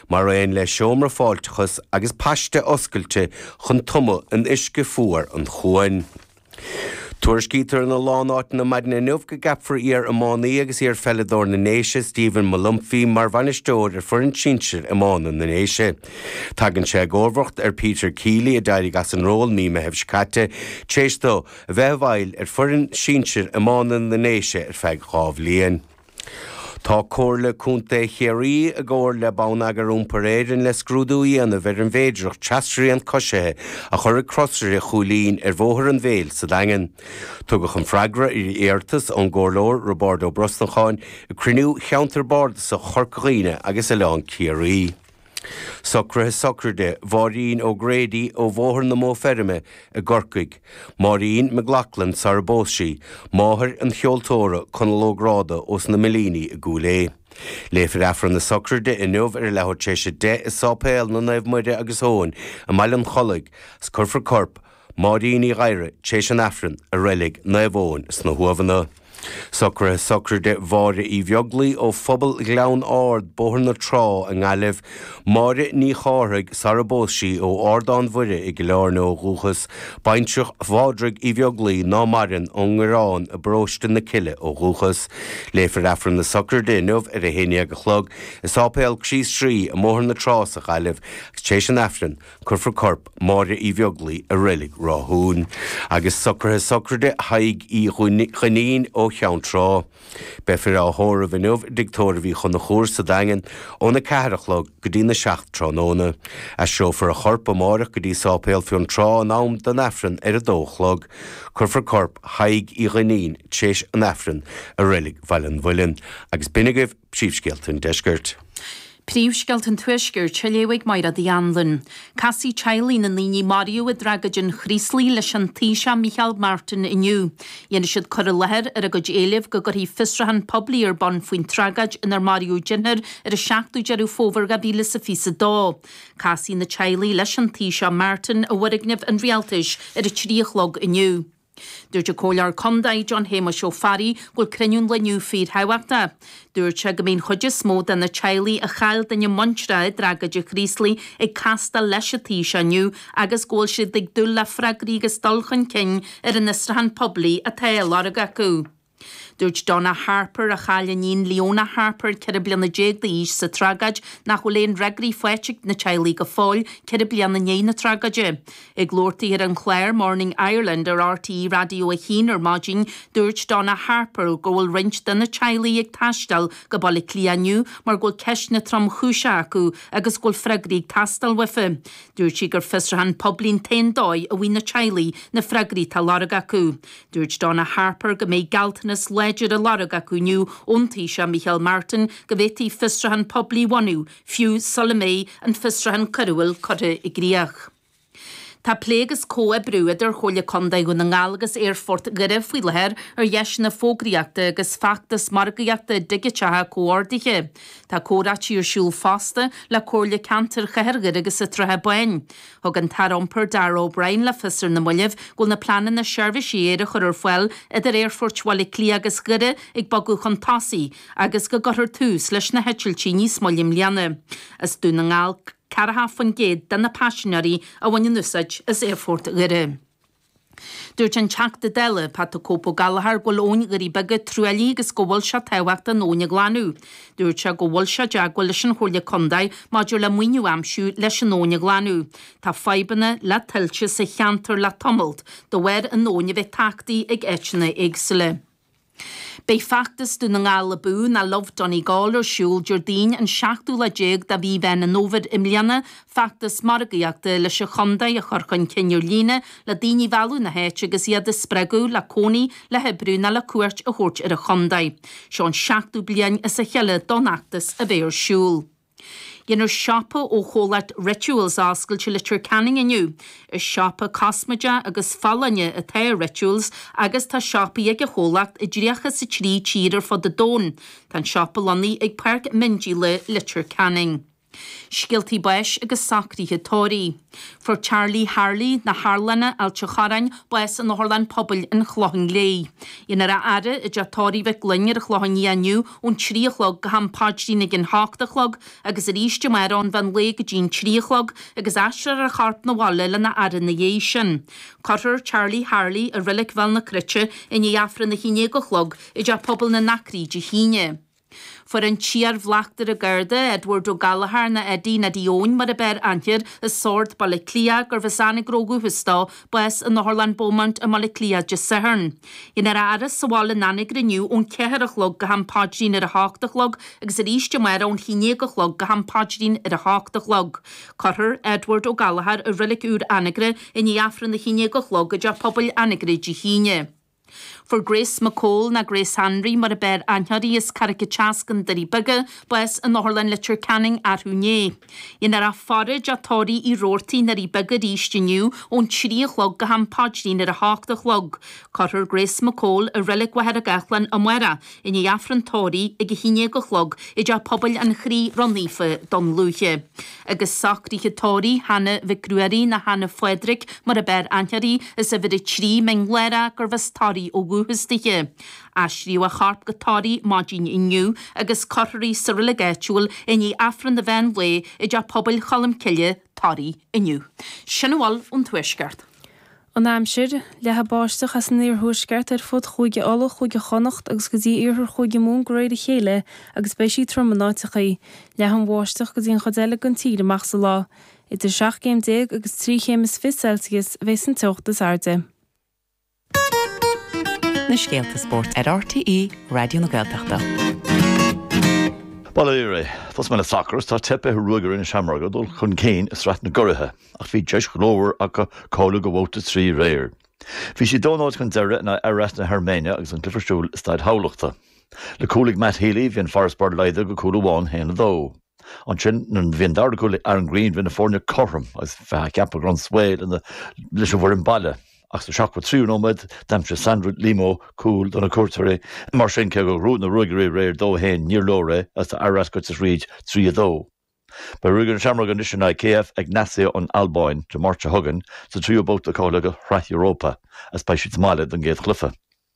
mar réon le seomra fáilteachas agus paiste oscailte chun tuma an isce fuair an chuain. Tuairiscítear na lánáit na maidna nuamh go gapfar ar amánaí agus ar felladóir na néise Stephen Malumphí mar bhainisteoir ar furin sínsir amána na néise. Tagann sé górhacht ar Peter Keely a dairig as an ról ní me hebh scate, téistó a bheith bhail ar furin sínsir amána na néise ar feadh chábh líon. Tá cóirla cúnta chéirí a ggóir le bána agur úmparéirin le scrúdúí an a bhir an bhéidirach teastraí an cosisithe a chur a crossir a chúlín ar bmhóthar an bhéil sa daingan. Tugach an freigra i Airtas an gcomhlóir Roberto Brosnachain a cruinniú cheantar barda sa chorcaíine agus a leán chéirí. Socrde, Bhárín ó Grady ó bmhóthar na móferime a Gorcaig, Marín McLachlan Sarbósí, máthir an cheoltóra chun lógráda os na Melíní a Gúlé. Léifir afran na Socrde i nuamh ar lethir téise de is sápéal na naimhmuide agus óin a mailan chollaig s curfar corp, Marín í ghaire téis an afran a rélig naimhóin sna huamhanna. Socrde bháre í bheaglaí ó phobal gleann ard bóthar na trá an gáileh, máire ní cháthaigh Sarbósí ó ardán mhuire i go leor nó gúchas, bainteach bhádraigh í bheaglaí ná marin ó ngarán a bróiste na ciile ó gúchas. Léifir afran na Socrde nuamh ar a héine go chlog, is ápéal síos trí a móthar na trá sa gáileh, agus téis an afran curfar corp máire í bheaglaí a rélig ráthún. Agus Socrde haig í chuinín ó cheantrá. Befir á thóra bhíneamh dictóra bhí chun na chóir sa daingan óna ceathrachlog go dtí na 7 tránóna. A seofar a chorp amárach go dtí sápéal fiún trá an am den afran ar a dóchlog. Curfar corp haig í ghanín téis an afran a rélig bhailan bhuilean agus binigah príomhscéaltain deisgurt. Príomhsceilt an tuaisceir teléigh maira dí anlan. Casí Chailí na líní Mario a dragajin chríslí leis an tíise Michael Martin inniu. Dhéana siad chur a lethir ar a go éileh go gur hí fistrahan poblí ar bon faoin tragaj inar Mario Jinner ar a 7 dearú fómhar ga bhíle sa fisa dá. Casí na Chailí leis an tíise Martin a bhuiignimh an rialtais ar a tríochlog inniu. Dúirte cólear condaid John Hamish ó Farry ghfuil criniún leniu fír hahaachta. Dúirte go mbíonn chuide smó den na Chailí a chail danne Montra dragaide chríslí ag casta leis a tíise aniu agus ghfuil siad ag dul le freagrígus dulchan cin ar an istrahan poblí a tail ar a gacu. Dúirt Donna Harper a chaalanín Leona Harper ceir blianna déag ís sa tragaid nach chuléon regrí foiitigh na Chailí go fáil ceir blianna néin na tragaide. Ag glórtaí ar an Clare Morning Ireland ar RTE radio a chin ar mágin dúirt Donna Harper go bhfuil rint den na Chailí ag taistal go balla clíaniu mar ghfuil ceis na trom chúise acu agus ghfuil freagrí tastal wife. Dúirt si gur fistrahan poblín 10 dói a bhí na Chailí na freagrí tal larag acu. Dúirt Donna Harper go méid galtanas leidir a larag acu niu óntíise Michael Martin go bhétí fistrahan poblí wanu, fiú Solomé an fistrahan curúil codde i gríach. Tá plégus có a brúidir chola condaigh go na ngálagus airfort gire faoi lethir ar dheis na fógraíachta agus factas margaíachta digitethe cóordaige. Tá córátíí ar siúl fásta le cóla cantar chahergad agus sa trothe bain. Thug an tarompar Dar O'Brien le fisar na muileh ghfuil na planan na seirbhíséir a chur ar foiil idir airfort bhla clí agus gire ag bagú chun tasaí agus go gothar tús leis na heitiltí níos mollim liana. As dú na ngáil Caraha fan géad den na passionarí a bhaine nusaid is airfort gire. Dúirt an teach de deile pat cópa galahar ghfuil óin gurí bege trúelí agus go bhfuil se tehacht an óine glanú. Dúirt se go bhfuil se deagháil leis an chola condaid maidir le muoinú amsú leis an óine glanú. Tá feibanna le tiltte sa cheantar le tomult do bhhair an óine bheith tachtaí ag éitina éagsile. Bei factus dú na ngála bú na love Donny gáil ar siúl Jordín an 7 le déag da bhí bheith na nóvid imlianna factus margaíachta leis a chondaid a chorchain cinnear líne le daoine bhealú na héit agus iad a spregú le cónaí le hebrú na le cuairt a thuirt ar a chondaid. Seán 7 bliain is a cheile donachtas a bheith ar siúl. Dhéannar seapa ó cholaart rituals ascailte litir canning inniu. Is seapa cosmaide agus fallanne a tair rituals agus tá seapaí ag a cholacht i ddríocha sa trí tír fod a dón. Tá seapa lannaí ag parc mindí le litir canning. scialtaí buis agus sacríthe tóirí. For Charlie Harley na Harlanna ailte charain buis an Northern pobl in chlochan lé. Inar a ada i deatóirí bheith glunnear a chlochan aniu ón tríochlog go ham pádína gin háchtachlog agus a ríiste marán van lé go dín tríochlog agus asrar a charp na walla le na ada na sin. Cotter Charlie Harley a rilik vel na critche in i afran na híine go chlog i de pobl na nacríide híine. For an tíar vlaachtar a garda Edward O'Gallagher na Eddie na Dion mar a ber antir a sord bala clia gur vasanna grogu hustá bues an Northern Beaumont a mala clia just sehern. In aras sawala nanig renew on ceharachlog go ham pádín ar a háchtachlog agus a ríiste mar on hínéagachlog go ham pádín ar a háchtachlog. Cotter Edward O'Gallagher a rilik úr anigre in i afran na hínéagachlog a de pobl anigre di híine. For Grace McCall na Grace Henry mar a ber anharí is caricachascan darí bige bues an Northern Literature Canning arhúné. In ar a farid a tóí i rórtaí narí bige rístiniu ón tríochlog go ham pádín ar a háchtachlog. Cotter Grace McCall a rilik waher a gachlan a muera in i afran tóí ag a hínéagachlog i de pobl an chrí ronífe don lúche. Agus sacríthe tóí Hanna Vicruari na Hanna Frederick mar a ber anharí is a vid a trí menglera gur vastárí ó guhustiche. Ashriú a charp gotárí mágin inniu agus cortarí siriligéitual in i afran na bhean lé i de pobl cholam ciile tárí inniu. Sinnahal ón tuisgart. An amsir, letha báisteach as an níor thuisgart ar fud chuige alla chuige chonacht agus go dtí iarthar chuige mún gréid a chéile agus béisí trommanáitichaí, letha an bháisteach go dtíon chodéile gan tíre amach sa lá. Idir 7 agus 3 Celsius bheits an teochtas airde. Na Scéalta Sport ar RTE Radio na Gaeltachta. Balire, fos me na sacras tá tepe ruiger in Shamrock dul chun céin is rat na gorithe, ach bhí deis glóir ach a cála go bhóta trí réir. Bhí si dónáid chun deire na arras na Herménia agus an clifferstúil staid hálachta. Le cúlig Matt Healy bhí an Forestbar leide go cúla bháin héna dó. An sin nan bhíon dar cúla Aaron Green bhí na fórne chorm agus bheit ceappa gran swail in leis a bhór in balle. Ach sa seach triú nómad, damse Sandra Limo, cool, donna cuairtarí, mar sin ce go rúd na ruigerí réir dó héin níor lóra as tá arras go is ríd trí a dó. Ba ruigear Shamrock an isina KF Ignacio an Albain de Marcha Hugan sa tríú bót a cála go Rath Europa as bei siad máile don géad chlufa.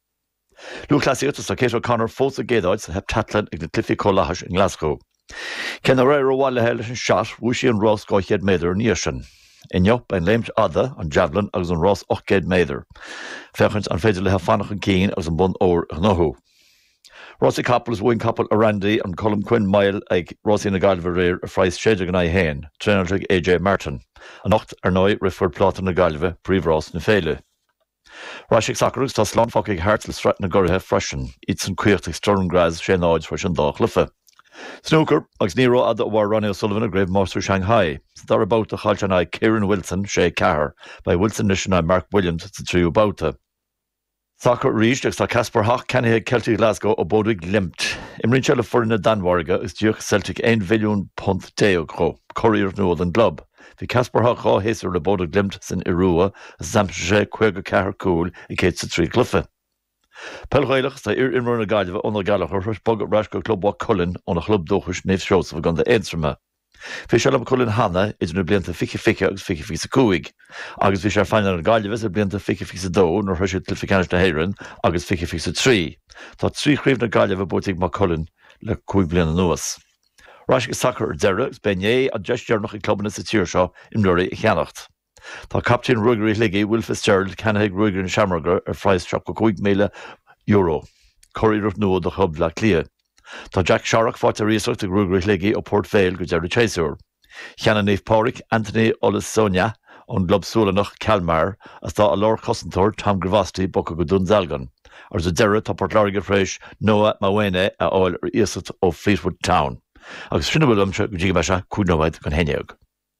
Lú clasíotas sa Kate O'Connor fós a géadáid sa heb tatlan ag na cliffi cólachas in Glasgow. Ken a réir ó bháile heile an seat, bhuaisi an Ross gáichéad méidir níosin. In Jop ein leimt ada an javelin agus an Ross 8 méidir. Fechans an féidir le ha fannach an cín agus an bun óir gnohu. Rossi Coppel is win Coppel a Randy an Colm Quinn Mile ag Rossi na Galva réir a frais séidir gan ai héin, trénartig AJ Martin. An 8 nói rifur plata na Galva, príomh Ross na féile. Rashik Sacrús tá slánfach ag Hartzl strat na gorithe freisin, it's an cuiirtig Sturmgras sé náid fris an dá chlufa. Snooker, agus Nero ad war Ronnie O'Sullivan a Grave Master Shanghai. Dar about the Haljanai Kieran Wilson, Shea Carr, by Wilson Nishana Mark Williams to trio bouta. Soccer reached ex Casper Hach Canny Celtic Glasgow o Bodig Limt. Imrinchella Furna Danwarga is Duke Celtic 1 million punt Deo Cro, Courier of Northern Club. The Casper Hach Raw Hazer the Bodig Limt sin Irua, Zamshe Quega Carr Cool, a Kate Tree Cliffe. Pelgheilig sta imruna Galva on the Gallagher, Bog Rashko Club Walk Cullen on a club dochus Nave Shows of Gunda Enstrama. Fishalum Cullen Hanna is no blend to Fiki agus Fiki Fisa Cooig. Agus Fish are finding a Galva a blend to Fiki Fisa Do, nor Hushit Tilficanish to Heron, Agus Fiki Fisa 3. Thought 3 crave na Galva boating Macullen, le Cooig Blend Noas. Rashik Soccer Zera, Benye, a gesture noch in club in the Tirshaw in Nuri Hanacht. Tá Captain Ruggery Liggy, Will Fitzgerald, Canhaig Rugger and Shamrock a fries shop Coig Mela Euro. Courier of Noah the Hub La Clear. Tá Jack Sharrock fought a research to Ruggery Liggy or Port Vale go Jerry Chaser. Shannon Neve Porrick, Anthony Olis Sonia on Glob Solanach Calmar, as tá a Lord Cossentor, Tom Gravasti, Boca Godun Zalgan. Or the Derra to Port Larga Fresh, Noah Mawene a oil Isot of Fleetwood Town. Agus Finabulum Gigabasha, Kudnoid, Conhenyog.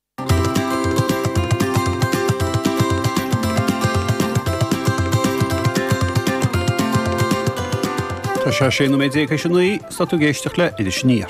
Tá sé sé nó méid écha sin nuí statú géisteach le idir sníir.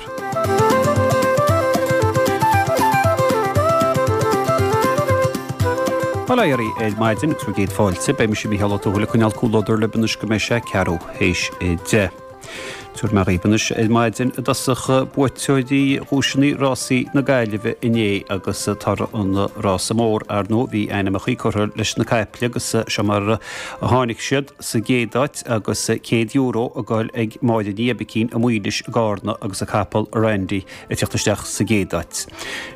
Baléirí éid maidin ag géad fáilte be me si bhí heala túla chuneal cúlóidir le bunas go me sé cearú héis é de. Tuair mar ribanis maidin dasach buirteoidí rúisinaí rásaí na gaiileh iné agus tar an rása mór ar nó bhí einamach chuir leis na caiple agus se mar a tháinig siad sa géadait agus €100 a gáil ag máide níabicín a muoinis gána agus a capal Randy i teachtasteach sa géadait.